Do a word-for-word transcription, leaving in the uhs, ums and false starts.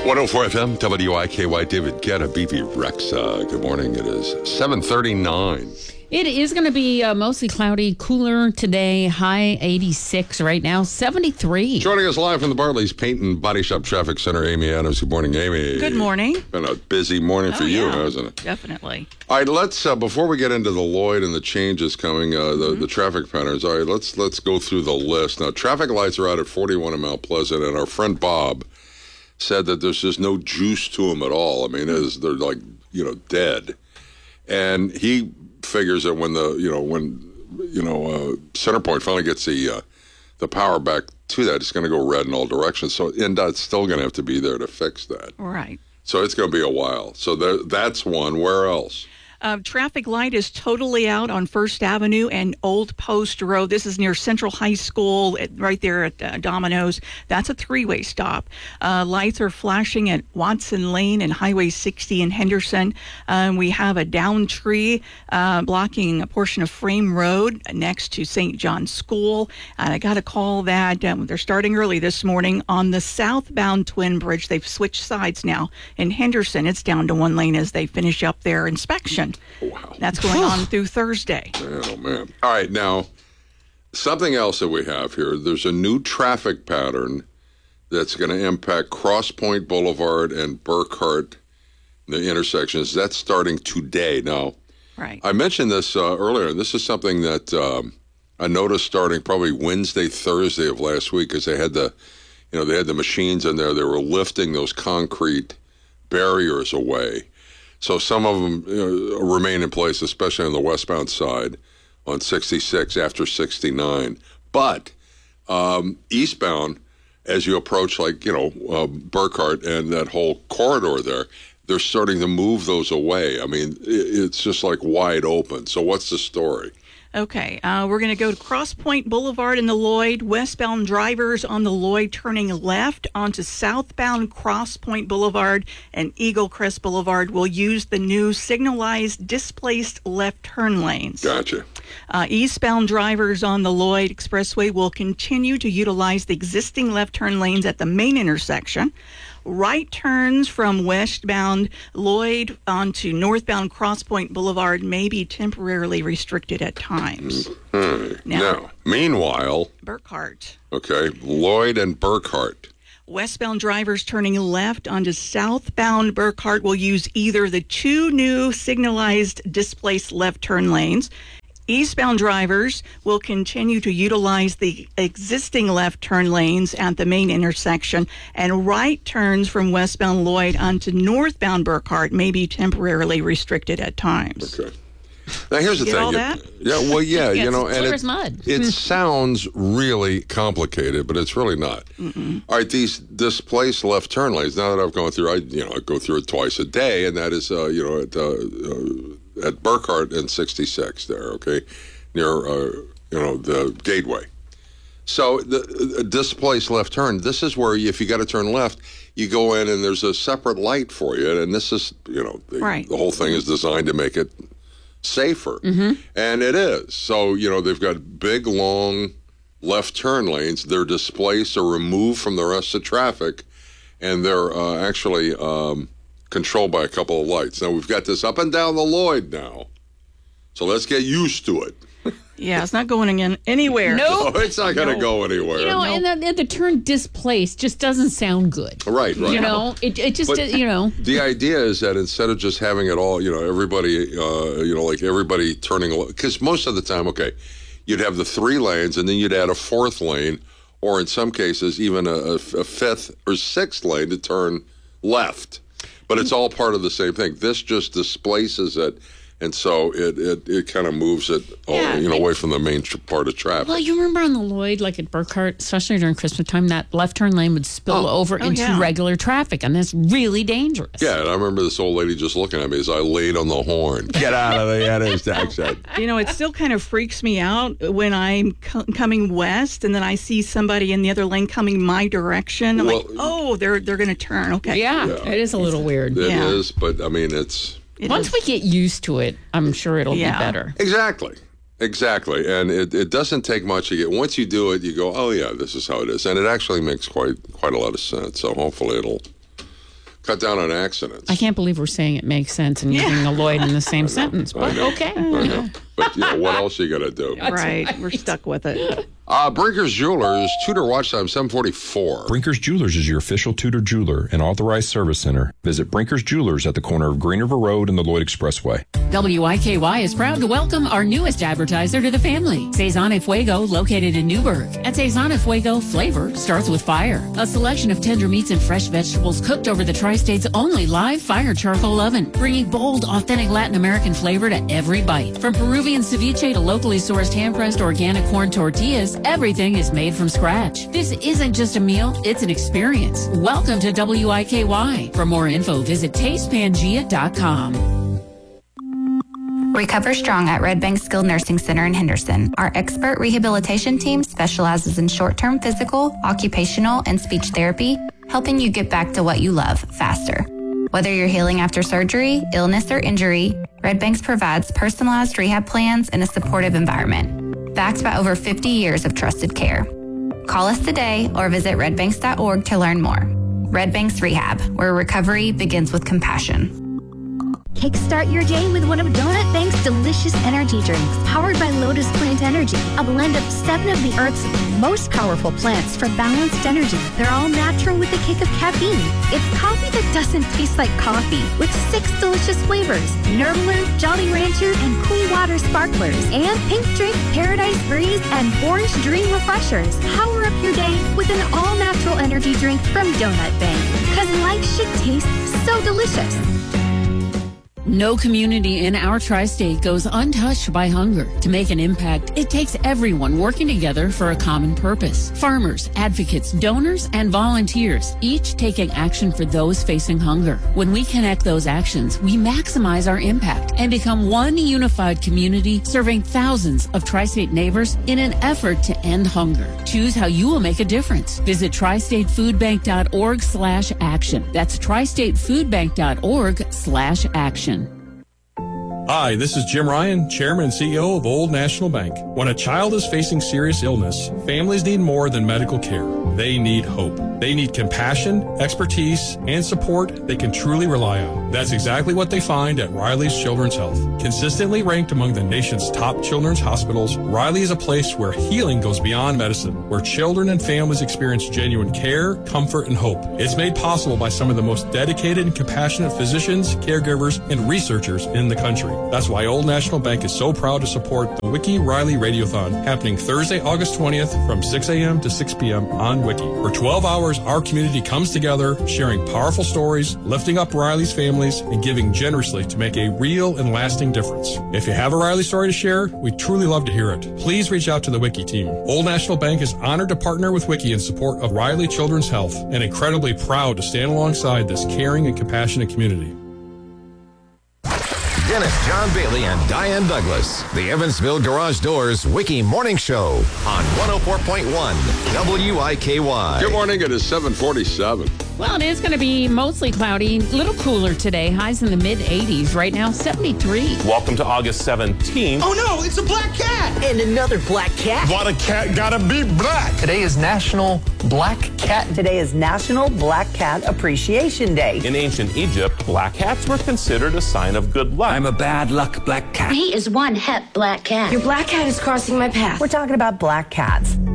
one oh four F M, W I K Y, David Guetta, B B Rexa. Good morning. It is seven thirty-nine. It is going to be uh, mostly cloudy, cooler today, high eighty-six right now, seventy-three. Joining us live from the Bartley's Paint and Body Shop Traffic Center, Amy Adams. Good morning, Amy. Good morning. Been a busy morning for oh, you, yeah, hasn't it? Definitely. All right, let's, uh, before we get into the Lloyd and the changes coming, uh, the, Mm-hmm. the traffic patterns, all right, let's, let's go through the list. Now, traffic lights are out at forty-one in Mount Pleasant, and our friend Bob said that there's just no juice to them at all. I mean, is they're like, you know, dead. And he figures that when the, you know, when, you know, uh, Centerpoint finally gets the uh, the power back to that, it's going to go red in all directions. So N D O T's still going to have to be there to fix that. Right. So it's going to be a while. So there, that's one. Where else? Uh, traffic light is totally out on First Avenue and Old Post Road. This is near Central High School, at, right there at uh, Domino's. That's a three-way stop. Uh, lights are flashing at Watson Lane and Highway sixty in Henderson. Um, we have a down tree uh, blocking a portion of Frame Road next to Saint John's School. Uh, I got a call that um, they're starting early this morning on the southbound Twin Bridge. They've switched sides now. In Henderson, it's down to one lane as they finish up their inspection. Wow. That's going on through Thursday. Man, oh, man. All right, now, something else that we have here. There's a new traffic pattern that's going to impact Cross Point Boulevard and Burkhart, the intersections. That's starting today. Now, Right. I mentioned this uh, earlier, and this is something that um, I noticed starting probably Wednesday, Thursday of last week, because they had the, you know, they had the machines in there. They were lifting those concrete barriers away. So some of them you know, remain in place, especially on the westbound side on sixty-six after sixty-nine. But um, eastbound, as you approach, like, you know, uh, Burkhart and that whole corridor there, they're starting to move those away. I mean, it, it's just like wide open. So what's the story? Okay, uh, we're going to go to Cross Point Boulevard in the Lloyd. Westbound drivers on the Lloyd turning left onto southbound Cross Point Boulevard and Eagle Crest Boulevard will use the new signalized displaced left turn lanes. Gotcha. Uh, eastbound drivers on the Lloyd Expressway will continue to utilize the existing left turn lanes at the main intersection. Right turns from westbound Lloyd onto northbound Cross Point Boulevard may be temporarily restricted at times. Mm-hmm. Now, now, meanwhile, Burkhart. okay, Lloyd and Burkhart. Westbound drivers turning left onto southbound Burkhart will use either the two new signalized displaced left turn lanes. Eastbound drivers will continue to utilize the existing left turn lanes at the main intersection, and right turns from westbound Lloyd onto northbound Burkhart may be temporarily restricted at times. Okay. Now, here's the Get thing. all It- that? yeah, well, yeah, Yeah, you know, it's and clear it, as mud. it sounds really complicated, but it's really not. Mm-mm. All right, these displaced left turn lanes. Now that I've gone through, I you know I go through it twice a day, and that is uh, you know at uh, uh, at Burkhart and sixty-six there, okay, near uh, you know the Gateway. So the uh, displaced left turn. This is where if you got to turn left, you go in and there's a separate light for you, and this is you know the, Right. the whole thing is designed to make it safer, Mm-hmm. and it is. So you know they've got big long left turn lanes. They're displaced or removed from the rest of traffic, and they're uh, actually um, controlled by a couple of lights. Now we've got this up and down the Lloyd now, so let's get used to it. Yeah, it's not going again anywhere. No. No, it's not going to No. go anywhere. You know, and the, the term displaced just doesn't sound good. Right, right. You know, it, it just, But- you know. The idea is that instead of just having it all, you know, everybody, uh, you know, like everybody turning, because most of the time, okay, you'd have the three lanes and then you'd add a fourth lane, or in some cases, even a, a, a fifth or sixth lane to turn left. But it's all part of the same thing. This just displaces it. And so it it, it kind of moves it, all, Yeah, you know, it- away from the main tr- part of traffic. Well, you remember on the Lloyd, like at Burkhart, especially during Christmas time, that left turn lane would spill Oh. over Oh, into yeah. regular traffic, and that's really dangerous. Yeah, and I remember this old lady just looking at me as I laid on the horn. Get out of the interstate. said. You know, it still kind of freaks me out when I'm co- coming west and then I see somebody in the other lane coming my direction. I'm like, Well- oh, they're they're going to turn. Okay. Yeah, Yeah. it is a little weird. It Yeah. is, but I mean, it's... It Once is. we get used to it, I'm sure it'll Yeah. be better. Exactly. Exactly. And it, it doesn't take much to get. Once you do it, you go, oh, yeah, this is how it is. And it actually makes quite quite a lot of sense. So hopefully it'll cut down on accidents. I can't believe we're saying it makes sense and Yeah. using a Lloyd in the same sentence, I but know. okay. I know. But, you know, what else you got to do? Right. We're stuck with it. Uh, Brinker's Jewelers, Tudor watch time, seven forty-four. Brinker's Jewelers is your official Tudor jeweler and authorized service center. Visit Brinker's Jewelers at the corner of Green River Road and the Lloyd Expressway. W I K Y is proud to welcome our newest advertiser to the family, Cezanne y Fuego, located in Newburgh. At Cezanne y Fuego, flavor starts with fire. A selection of tender meats and fresh vegetables cooked over the Tri-State's only live fire charcoal oven, bringing bold, authentic Latin American flavor to every bite. From Peruvian ceviche to locally sourced hand-pressed organic corn tortillas, everything is made from scratch. This isn't just a meal, it's an experience. Welcome to W I K Y. For more info, visit taste pangea dot com. Recover Strong at Red Bank Skilled Nursing Center in Henderson. Our expert rehabilitation team specializes in short-term physical, occupational, and speech therapy, helping you get back to what you love faster. Whether you're healing after surgery, illness, or injury, Red Banks provides personalized rehab plans in a supportive environment, backed by over fifty years of trusted care. Call us today or visit red banks dot org to learn more. Red Banks Rehab, where recovery begins with compassion. Kickstart your day with one of Donut Bank's delicious energy drinks, powered by Lotus Plant Energy, a blend of seven of the Earth's most powerful plants for balanced energy. They're all natural with a kick of caffeine. It's coffee that doesn't taste like coffee, with six delicious flavors: Nerdler, Jolly Rancher, and Cool Water Sparklers, and Pink Drink, Paradise Breeze, and Orange Dream Refreshers. Power up your day with an all-natural energy drink from Donut Bank, because life should taste so delicious. No community in our tri-state goes untouched by hunger. To make an impact, it takes everyone working together for a common purpose. Farmers, advocates, donors, and volunteers, each taking action for those facing hunger. When we connect those actions, we maximize our impact and become one unified community serving thousands of tri-state neighbors in an effort to end hunger. Choose how you will make a difference. Visit tri state food bank dot org slash action. That's tri state food bank dot org slash action. Hi, this is Jim Ryan, Chairman and C E O of Old National Bank. When a child is facing serious illness, families need more than medical care. They need hope. They need compassion, expertise, and support they can truly rely on. That's exactly what they find at Riley's Children's Health. Consistently ranked among the nation's top children's hospitals, Riley is a place where healing goes beyond medicine, where children and families experience genuine care, comfort, and hope. It's made possible by some of the most dedicated and compassionate physicians, caregivers, and researchers in the country. That's why Old National Bank is so proud to support the Wiki Riley Radiothon, happening Thursday, August twentieth from six a.m. to six p.m. on Wiki. For twelve hours, our community comes together, sharing powerful stories, lifting up Riley's families, and giving generously to make a real and lasting difference. If you have a Riley story to share, we'd truly love to hear it. Please reach out to the Wiki team. Old National Bank is honored to partner with Wiki in support of Riley Children's Health, and incredibly proud to stand alongside this caring and compassionate community. Dennis John Bailey and Diane Douglas. The Evansville Garage Doors Wiki Morning Show on one oh four point one W I K Y. Good morning. It is seven forty-seven. Well, it is going to be mostly cloudy, a little cooler today. Highs in the mid eighties. Right now, seventy-three. Welcome to August seventeenth. Oh no, it's a black cat! And another black cat. What a cat gotta be black. Today is National Black Cat. Today is National Black Cat Appreciation Day. In ancient Egypt, black cats were considered a sign of good luck. I'm a bad luck black cat. He is one hep black cat. Your black cat is crossing my path. We're talking about black cats.